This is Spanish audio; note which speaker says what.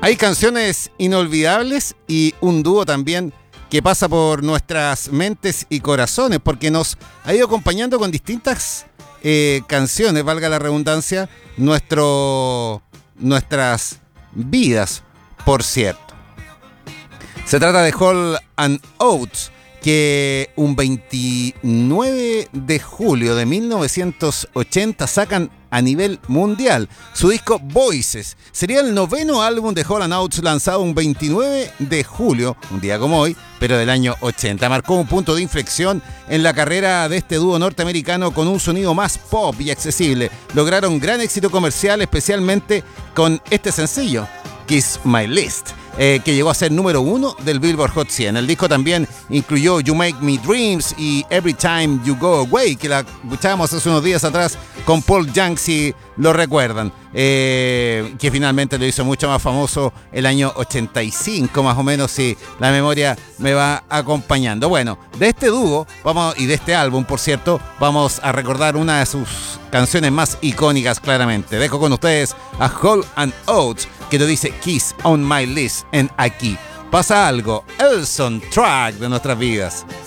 Speaker 1: Hay canciones inolvidables y un dúo también que pasa por nuestras mentes y corazones, porque nos ha ido acompañando con distintas canciones, valga la redundancia, nuestras vidas, por cierto. Se trata de Hall & Oates, que un 29 de julio de 1980 sacan a nivel mundial su disco Voices. Sería el 9º álbum de Hall & Oates lanzado un 29 de julio, un día como hoy, pero del año 80. Marcó un punto de inflexión en la carrera de este dúo norteamericano con un sonido más pop y accesible. Lograron gran éxito comercial, especialmente con este sencillo, Kiss My List, que llegó a ser número 1 del Billboard Hot 100. El disco también incluyó You Make Me Dreams y Every Time You Go Away, que la escuchábamos hace unos días atrás con Paul Young, si lo recuerdan, que finalmente lo hizo mucho más famoso el año 85, más o menos, si la memoria me va acompañando. Bueno, de este dúo y de este álbum, por cierto, vamos a recordar una de sus canciones más icónicas, claramente. Dejo con ustedes a Hall & Oates, que lo dice Kiss on My List, en Aquí pasa algo, el soundtrack de nuestras vidas.